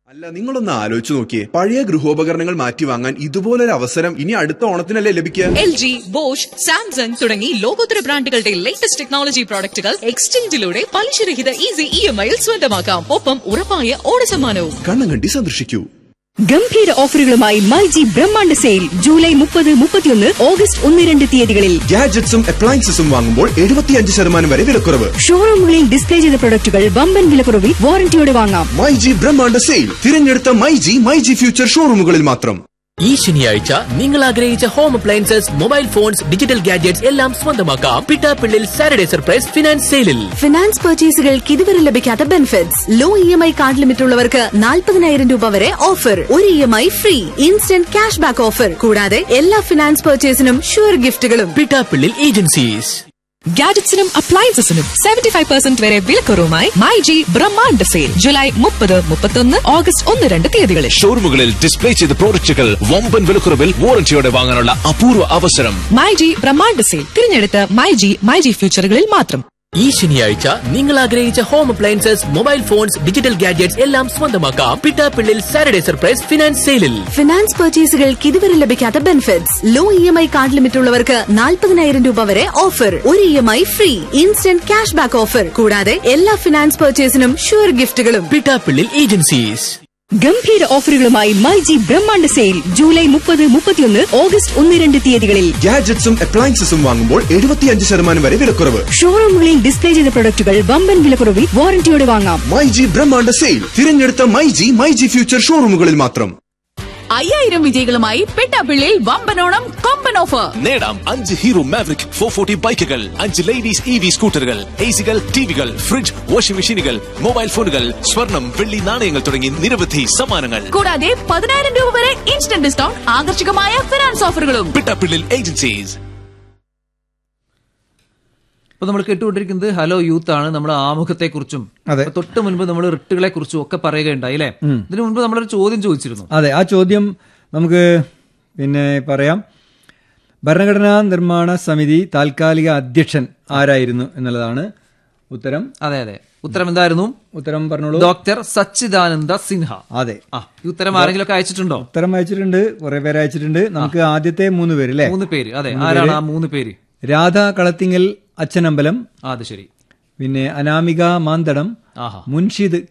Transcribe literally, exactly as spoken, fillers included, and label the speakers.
Speaker 1: അല്ല, നിങ്ങളൊന്ന് ആലോചിച്ച് നോക്കിയേ, പഴയ ഗൃഹോപകരണങ്ങൾ മാറ്റി വാങ്ങാൻ ഇതുപോലൊരു അവസരം ഇനി അടുത്ത ഓണത്തിനല്ലേ ലഭിക്കുക?
Speaker 2: എൽ ജി, ബോഷ്, സാംസങ് തുടങ്ങി ലോകോത്തര ബ്രാൻഡുകളുടെ ലേറ്റസ്റ്റ് ടെക്നോളജി പ്രോഡക്റ്റുകൾ എക്സ്ചേഞ്ചിലൂടെ പലിശരഹിത ഈസി ഇ എം ഐയിൽ സ്വന്തമാക്കാം. ഒപ്പം ഉറപ്പായ ഓണസമ്മാനവും.
Speaker 1: കണ്ണങ്കണ്ടി സന്ദർശിക്കൂ.
Speaker 3: ഗംഭീര ഓഫറുകളുമായി മൈജി ബ്രഹ്മാണ്ഡ സെയിൽ ജൂലൈ മുപ്പത് മുപ്പത്തിയൊന്ന് ഓഗസ്റ്റ് ഒന്ന് രണ്ട് തീയതികളിൽ.
Speaker 1: ഗാഡ്ജറ്റ്സും അപ്ലയൻസസും വാങ്ങുമ്പോൾ എഴുപത്തിയഞ്ച് ശതമാനം വരെ വിലക്കുറവ്.
Speaker 3: ഷോറൂമുകളിൽ ഡിസ്പ്ലേ ചെയ്ത പ്രൊഡക്റ്റുകൾ വമ്പൻ വിലക്കുറവിൽ വാറന്റിയോടെ വാങ്ങാം.
Speaker 1: മൈജി ബ്രഹ്മാണ്ഡ സെയിൽ തിരഞ്ഞെടുത്ത മൈജി മൈജി ഫ്യൂച്ചർ ഷോറൂമുകളിൽ മാത്രം.
Speaker 4: ഈ ശനിയാഴ്ച നിങ്ങൾ ആഗ്രഹിച്ച home appliances, mobile phones, digital gadgets എല്ലാം സ്വന്തമാക്കാം പിട്ടാപ്പിള്ളിൽ സാറ്റർഡേ സർപ്രൈസ് ഫിനാൻസ് സെയിലിൽ.
Speaker 3: ഫിനാൻസ് പർച്ചേസുകൾക്ക് ഇതുവരെ ലഭിക്കാത്ത benefits. Law E M I card limit ഉള്ളവർക്ക് നാൽപ്പതിനായിരം രൂപ വരെ ഓഫർ. ഒരു E M I free. Instant cash back offer. കൂടാതെ എല്ലാ finance പർച്ചേസിനും sure ഗിഫ്റ്റുകളും.
Speaker 4: Pittappillil agencies.
Speaker 2: ഗാഡ്ജറ്റ്സിനും അപ്ലയൻസസിനും seventy five percent വരെ വിലക്കുറവുമായി മൈജി ബ്രഹ്മാണ്ഡ സെയിൽ ജൂലൈ മുപ്പത് മുപ്പത്തൊന്ന് ഓഗസ്റ്റ് ഒന്ന് രണ്ട് തീയതികളിൽ.
Speaker 5: ഷോറൂമുകളിൽ ഡിസ്പ്ലേ ചെയ്ത പ്രോഡക്റ്റുകൾ വമ്പൻ വിലക്കുറവിൽ വാറന്റിയോടെ വാങ്ങാനുള്ള അപൂർവ അവസരം.
Speaker 2: മൈജി ബ്രഹ്മാണ്ഡ സെയിൽ തിരഞ്ഞെടുത്ത മൈജി മൈജി ഫ്യൂച്ചറുകളിൽ മാത്രം.
Speaker 4: ഈ ശനിയാഴ്ച നിങ്ങൾ ആഗ്രഹിച്ച home appliances, mobile phones, digital gadgets എല്ലാം സ്വന്തമാക്കാം പിട്ടാപ്പിള്ളിൽ സാറ്റർഡേ സർപ്രൈസ് ഫിനാൻസ് സെയിലിൽ.
Speaker 3: ഫിനാൻസ് പർച്ചേസുകൾക്ക് ഇതുവരെ ലഭിക്കാത്ത benefits. Law E M I card limit ഉള്ളവർക്ക് നാൽപ്പതിനായിരം രൂപ വരെ ഓഫർ. ഒരു E M I free. Instant cash back offer. കൂടാതെ എല്ലാ ഫിനാൻസ് പർച്ചേസിനും ഷുവർ ഗിഫ്റ്റുകളും.
Speaker 4: പിട്ടാപ്പിള്ളിൽ ഏജൻസീസ്.
Speaker 3: ഗംഭീര ഓഫറുകളുമായി മൈജി ബ്രഹ്മാണ്ഡ സെയിൽ ജൂലൈ മുപ്പത് മുപ്പത്തിയൊന്ന് ഓഗസ്റ്റ് ഒന്ന് രണ്ട് തീയതികളിൽ.
Speaker 1: ഗാഡ്ജറ്റ്സും അപ്ലയൻസസും വാങ്ങുമ്പോൾ എഴുപത്തിയഞ്ച് ശതമാനം വരെ വിലക്കുറവ്.
Speaker 3: ഷോറൂമുകളിൽ ഡിസ്പ്ലേ ചെയ്ത പ്രൊഡക്റ്റുകൾ വമ്പൻ വിലക്കുറവിൽ വാറന്റിയോടെ വാങ്ങാം.
Speaker 1: മൈജി ബ്രഹ്മാണ്ഡ സെയിൽ തിരഞ്ഞെടുത്ത മൈജി മൈജി ഫ്യൂച്ചർ ഷോറൂമുകളിൽ മാത്രം.
Speaker 2: അയ്യായിരം വിജയികളുമായി പെട്ടാപ്പിള്ളിയിൽ വമ്പനോണം കൊമ്പൻ ഓഫർ.
Speaker 5: നേടാം അഞ്ച് ഹീറോ മാവറിക് ഫോർ ഫോർട്ടി ബൈക്കുകൾ, അഞ്ച് ലേഡീസ് ഇ വി സ്കൂട്ടറുകൾ, എ സികൾ, ടിവികൾ, ഫ്രിഡ്ജ്, വാഷിംഗ് മെഷീനുകൾ, മൊബൈൽ ഫോണുകൾ, സ്വർണം, വെള്ളി നാണയങ്ങൾ തുടങ്ങി നിരവധി സമ്മാനങ്ങൾ.
Speaker 2: കൂടാതെ പതിനായിരം രൂപ വരെ ഇൻസ്റ്റന്റ് ഡിസ്കൗണ്ട്, ആകർഷകമായ ഫിനാൻസ് ഓഫറുകളും.
Speaker 5: പിട്ടാപ്പിള്ളിൽ ഏജൻസീസ്.
Speaker 6: ഇപ്പൊ നമ്മൾ കേട്ടുകൊണ്ടിരിക്കുന്നത് ഹലോ യൂത്ത് ആണ്. നമ്മുടെ ആമുഖത്തെ കുറിച്ചും തൊട്ട് മുൻപ് നമ്മൾ റിട്ടുകളെ കുറിച്ചും ഒക്കെ പറയുകയുണ്ടായി അല്ലേ? ഇതിനു മുൻപ് നമ്മളൊരു ചോദ്യം ചോദിച്ചിരുന്നു.
Speaker 7: അതെ, ആ ചോദ്യം നമുക്ക് പിന്നെ പറയാം. ഭരണഘടനാ നിർമ്മാണ സമിതി താൽക്കാലിക അധ്യക്ഷൻ ആരായിരുന്നു എന്നുള്ളതാണ് ഉത്തരം.
Speaker 6: അതെ അതെ ഉത്തരം എന്തായിരുന്നു?
Speaker 7: ഉത്തരം പറഞ്ഞോളൂ.
Speaker 6: ഡോക്ടർ സച്ചിദാനന്ദ സിൻഹ.
Speaker 7: അതെ.
Speaker 6: ആ ഈ ഉത്തരം ആരെങ്കിലും ഒക്കെ അയച്ചിട്ടുണ്ടോ?
Speaker 7: ഉത്തരം അയച്ചിട്ടുണ്ട്, കുറെ പേര് അയച്ചിട്ടുണ്ട്. നമുക്ക് ആദ്യത്തെ മൂന്ന് പേര് അല്ലേ?
Speaker 6: മൂന്ന് പേര്. അതെ, ആരാണ് ആ മൂന്ന് പേര്?
Speaker 7: രാധ കളത്തിങ്ങൽ അച്ഛനമ്പലം,
Speaker 6: അത് ശരി.
Speaker 7: പിന്നെ അനാമിക മാന്തടം, മുൻഷിദ്